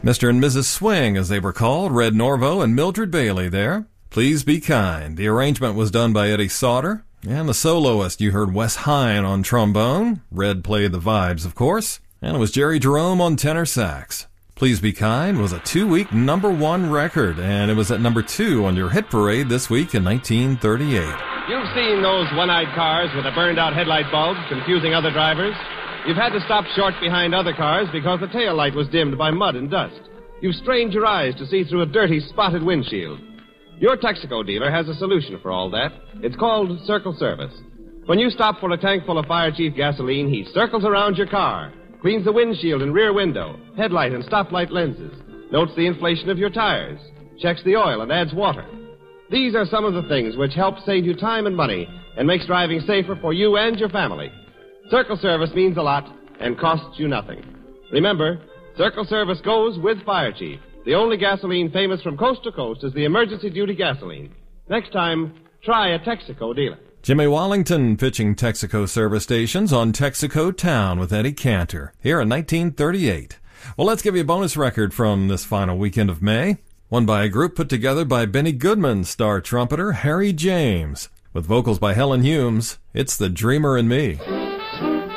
Mr. and Mrs. Swing, as they were called, Red Norvo and Mildred Bailey there. Please Be Kind. The arrangement was done by Eddie Sauter, and the soloist, you heard Wes Hine on trombone. Red played the vibes, of course, and it was Jerry Jerome on tenor sax. Please Be Kind was a 2-week #1 record, and it was at #2 on your hit parade this week in 1938. You've seen those one-eyed cars with the burned-out headlight bulbs confusing other drivers. You've had to stop short behind other cars because the tail light was dimmed by mud and dust. You've strained your eyes to see through a dirty, spotted windshield. Your Texaco dealer has a solution for all that. It's called Circle Service. When you stop for a tank full of Fire Chief gasoline, he circles around your car, cleans the windshield and rear window, headlight and stoplight lenses, notes the inflation of your tires, checks the oil and adds water. These are some of the things which help save you time and money and makes driving safer for you and your family. Circle Service means a lot and costs you nothing. Remember, Circle Service goes with Fire Chief. The only gasoline famous from coast to coast is the emergency duty gasoline. Next time, try a Texaco dealer. Jimmy Wallington pitching Texaco service stations on Texaco Town with Eddie Cantor here in 1938. Well, let's give you a bonus record from this final weekend of May. One by a group put together by Benny Goodman star trumpeter Harry James. With vocals by Helen Humes, it's The Dreamer in Me.